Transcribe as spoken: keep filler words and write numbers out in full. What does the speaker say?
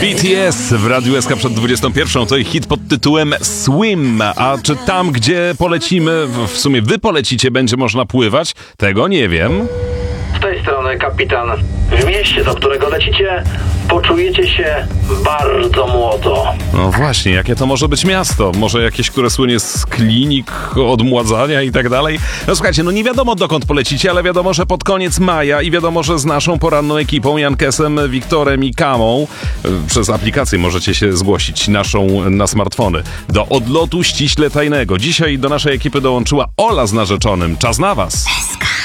B T S w Radiu S K przed dwudziestą pierwszą to hit pod tytułem Swim. A czy tam, gdzie polecimy, w sumie wy polecicie, będzie można pływać? Tego nie wiem. Z tej strony kapitan. W mieście, do którego lecicie, poczujecie się bardzo młodo. No właśnie, jakie to może być miasto? Może jakieś, które słynie z klinik, odmładzania i tak dalej? No słuchajcie, no nie wiadomo dokąd polecicie, ale wiadomo, że pod koniec maja i wiadomo, że z naszą poranną ekipą, Jankesem, Wiktorem i Kamą, przez aplikację możecie się zgłosić naszą na smartfony do odlotu ściśle tajnego. Dzisiaj do naszej ekipy dołączyła Ola z narzeczonym. Czas na was! S K.